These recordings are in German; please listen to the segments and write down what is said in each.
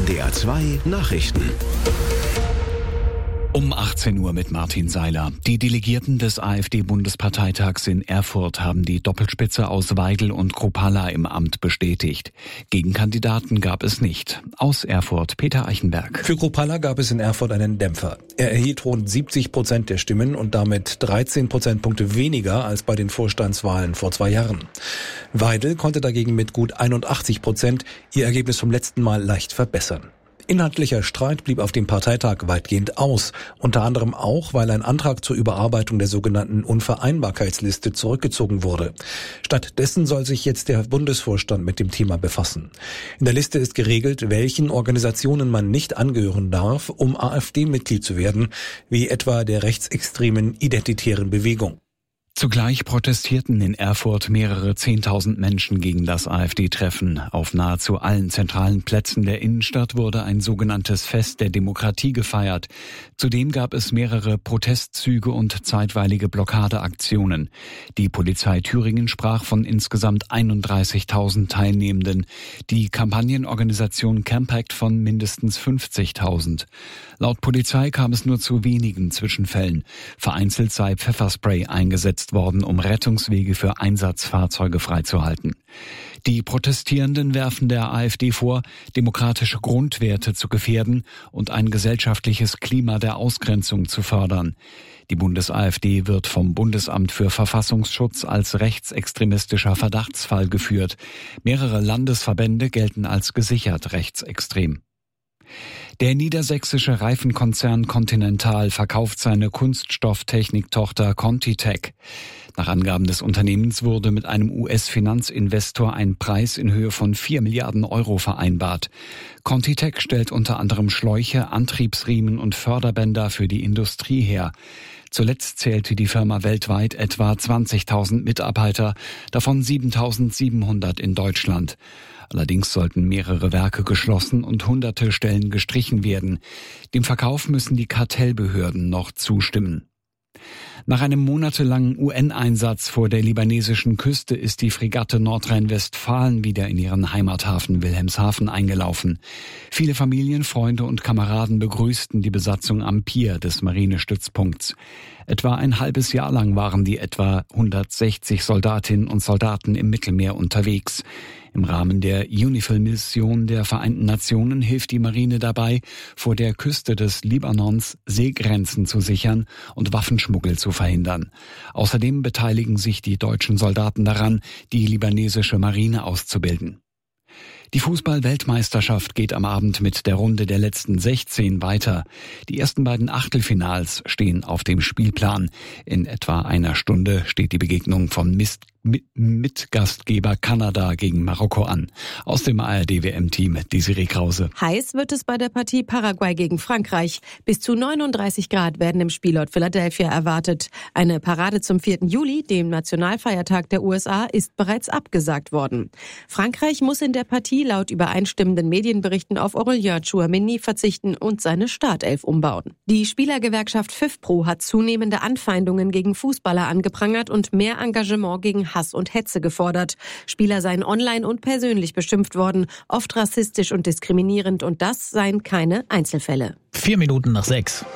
NDR 2 Nachrichten. Um 18 Uhr mit Martin Seiler. Die Delegierten des AfD-Bundesparteitags in Erfurt haben die Doppelspitze aus Weigel und Kruppalla im Amt bestätigt. Gegenkandidaten gab es nicht. Aus Erfurt Peter Eichenberg. Für Kruppalla gab es in Erfurt einen Dämpfer. Er erhielt rund 70% der Stimmen und damit 13 Prozentpunkte weniger als bei den Vorstandswahlen vor 2 Jahren. Weigel konnte dagegen mit gut 81% ihr Ergebnis vom letzten Mal leicht verbessern. Inhaltlicher Streit blieb auf dem Parteitag weitgehend aus, unter anderem auch, weil ein Antrag zur Überarbeitung der sogenannten Unvereinbarkeitsliste zurückgezogen wurde. Stattdessen soll sich jetzt der Bundesvorstand mit dem Thema befassen. In der Liste ist geregelt, welchen Organisationen man nicht angehören darf, um AfD-Mitglied zu werden, wie etwa der rechtsextremen Identitären Bewegung. Zugleich protestierten in Erfurt mehrere 10.000 Menschen gegen das AfD-Treffen. Auf nahezu allen zentralen Plätzen der Innenstadt wurde ein sogenanntes Fest der Demokratie gefeiert. Zudem gab es mehrere Protestzüge und zeitweilige Blockadeaktionen. Die Polizei Thüringen sprach von insgesamt 31.000 Teilnehmenden. Die Kampagnenorganisation Campact von mindestens 50.000. Laut Polizei kam es nur zu wenigen Zwischenfällen. Vereinzelt sei Pfefferspray eingesetzt worden, um Rettungswege für Einsatzfahrzeuge freizuhalten. Die Protestierenden werfen der AfD vor, demokratische Grundwerte zu gefährden und ein gesellschaftliches Klima der Ausgrenzung zu fördern. Die Bundes-AfD wird vom Bundesamt für Verfassungsschutz als rechtsextremistischer Verdachtsfall geführt. Mehrere Landesverbände gelten als gesichert rechtsextrem. Der niedersächsische Reifenkonzern Continental verkauft seine Kunststofftechniktochter ContiTech. Nach Angaben des Unternehmens wurde mit einem US-Finanzinvestor ein Preis in Höhe von 4 Milliarden Euro vereinbart. ContiTech stellt unter anderem Schläuche, Antriebsriemen und Förderbänder für die Industrie her. Zuletzt zählte die Firma weltweit etwa 20.000 Mitarbeiter, davon 7.700 in Deutschland. Allerdings sollten mehrere Werke geschlossen und hunderte Stellen gestrichen werden. Dem Verkauf müssen die Kartellbehörden noch zustimmen. Nach einem monatelangen UN-Einsatz vor der libanesischen Küste ist die Fregatte Nordrhein-Westfalen wieder in ihren Heimathafen Wilhelmshaven eingelaufen. Viele Familien, Freunde und Kameraden begrüßten die Besatzung am Pier des Marinestützpunkts. Etwa ein halbes Jahr lang waren die etwa 160 Soldatinnen und Soldaten im Mittelmeer unterwegs. Im Rahmen der UNIFIL-Mission der Vereinten Nationen hilft die Marine dabei, vor der Küste des Libanons Seegrenzen zu sichern und Waffenschmuggel zu verhindern. Außerdem beteiligen sich die deutschen Soldaten daran, die libanesische Marine auszubilden. Die Fußball-Weltmeisterschaft geht am Abend mit der Runde der letzten 16 weiter. Die ersten beiden Achtelfinals stehen auf dem Spielplan. In etwa einer Stunde steht die Begegnung von Mitgastgeber Kanada gegen Marokko an. Aus dem ARD-WM-Team Desiree Krause. Heiß wird es bei der Partie Paraguay gegen Frankreich. Bis zu 39 Grad werden im Spielort Philadelphia erwartet. Eine Parade zum 4. Juli, dem Nationalfeiertag der USA, ist bereits abgesagt worden. Frankreich muss in der Partie laut übereinstimmenden Medienberichten auf Aurélien Tchouaméni verzichten und seine Startelf umbauen. Die Spielergewerkschaft FIFPro hat zunehmende Anfeindungen gegen Fußballer angeprangert und mehr Engagement gegen Hass und Hetze gefordert. Spieler seien online und persönlich beschimpft worden, oft rassistisch und diskriminierend, und das seien keine Einzelfälle. 6:04.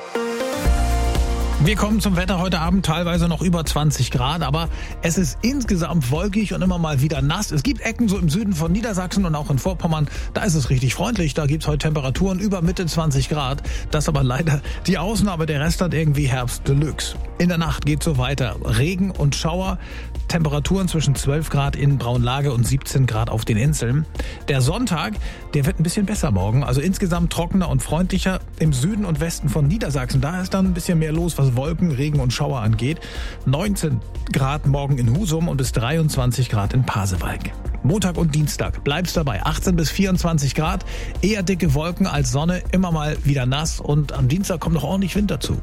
Wir kommen zum Wetter heute Abend, teilweise noch über 20 Grad, aber es ist insgesamt wolkig und immer mal wieder nass. Es gibt Ecken so im Süden von Niedersachsen und auch in Vorpommern, da ist es richtig freundlich, da gibt's heute Temperaturen über Mitte 20 Grad. Das ist aber leider die Ausnahme, der Rest hat irgendwie Herbst Deluxe. In der Nacht geht's so weiter, Regen und Schauer, Temperaturen zwischen 12 Grad in Braunlage und 17 Grad auf den Inseln. Der Sonntag, der wird ein bisschen besser morgen, also insgesamt trockener und freundlicher. Im Süden und Westen von Niedersachsen, da ist dann ein bisschen mehr los, was Wolken, Regen und Schauer angeht. 19 Grad morgen in Husum und bis 23 Grad in Pasewalk. Montag und Dienstag bleibt's dabei, 18 bis 24 Grad, eher dicke Wolken als Sonne, immer mal wieder nass und am Dienstag kommt noch ordentlich Wind dazu.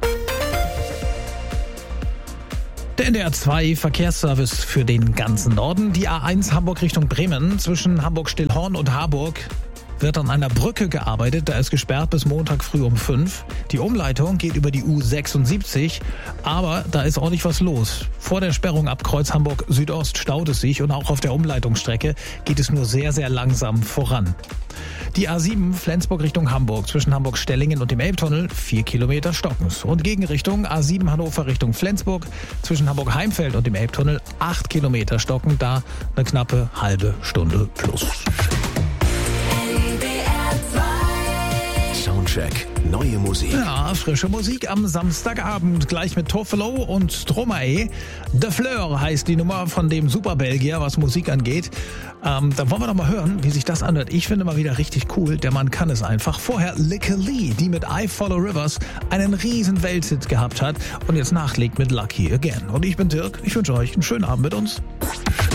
Der NDR 2 Verkehrsservice für den ganzen Norden. Die A1 Hamburg Richtung Bremen zwischen Hamburg-Stillhorn und Harburg wird an einer Brücke gearbeitet. Da ist gesperrt bis Montag früh um 5. Die Umleitung geht über die U76, aber da ist ordentlich was los. Vor der Sperrung ab Kreuz Hamburg Südost staut es sich und auch auf der Umleitungsstrecke geht es nur sehr, sehr langsam voran. Die A7 Flensburg Richtung Hamburg zwischen Hamburg-Stellingen und dem Elbtunnel 4 Kilometer Stockens. Und Gegenrichtung A7 Hannover Richtung Flensburg zwischen Hamburg-Heimfeld und dem Elbtunnel 8 Kilometer Stocken. Da eine knappe halbe Stunde plus. Soundcheck. Neue Musik. Ja, frische Musik am Samstagabend. Gleich mit Tofelo und Stromae. De Fleur heißt die Nummer von dem Super-Belgier, was Musik angeht. Da wollen wir doch mal hören, wie sich das anhört. Ich finde mal wieder richtig cool. Der Mann kann es einfach. Vorher Lykke Li, die mit I Follow Rivers einen riesen Welthit gehabt hat und jetzt nachlegt mit Lucky Again. Und ich bin Dirk. Ich wünsche euch einen schönen Abend mit uns.